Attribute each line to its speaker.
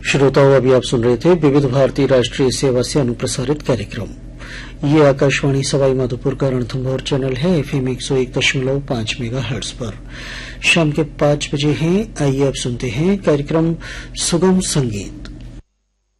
Speaker 1: श्रोताओं, अभी आप सुन रहे थे विविध भारती राष्ट्रीय सेवा से अनुप्रसारित कार्यक्रम। ये आकाशवाणी सवाई माधोपुर का रणथंभौर चैनल है, एफएम 101.5 मेगाहर्ट्ज पर। शाम के 5 बजे हैं। आइए अब सुनते हैं कार्यक्रम सुगम संगीत।